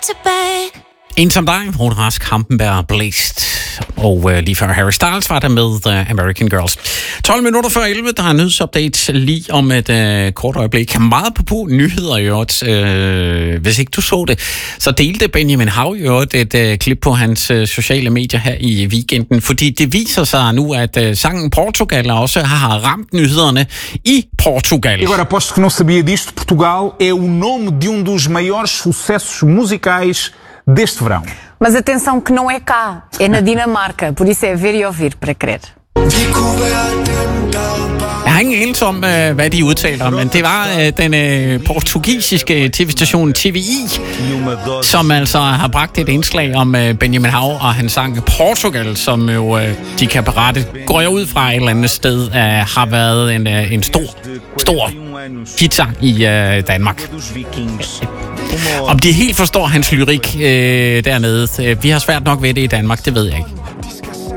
to bed. En som dig, Rune Rask, Hampenberg, Blæst. Og lige før Harry Styles var der med American Girls. 12 minutter før 11, der er nyhedsupdate lige om et kort øjeblik. Meget på nyheder i øvrigt. Hvis ikke du så det, så delte Benjamin Hav i øvrigt et klip på hans sociale medier her i weekenden. Fordi det viser sig nu, at sangen Portugal også har ramt nyhederne i Portugal. E agora, aposto que não sabia disto, Portugal é o nome de dos maiores sucessos musicais deste verão. Mas atenção que não é cá, é na Dinamarca, por isso é ver e ouvir para crer. Jeg har ingen anelse om, hvad de udtaler, men det var den portugisiske tv-station TVI, som altså har bragt et indslag om Benjamin Hav og hans sang Portugal, som jo, de kan berette, går jeg ud fra et eller andet sted, har været en stor hitsang i Danmark. Om de helt forstår hans lyrik dernede, vi har svært nok ved det i Danmark, det ved jeg ikke.